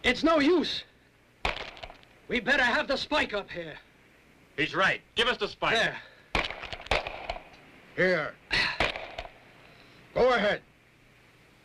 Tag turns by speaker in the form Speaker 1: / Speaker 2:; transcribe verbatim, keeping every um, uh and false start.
Speaker 1: It's no use. We better have the spike up here.
Speaker 2: He's right. Give us the spike.
Speaker 1: There.
Speaker 3: Here. Go ahead.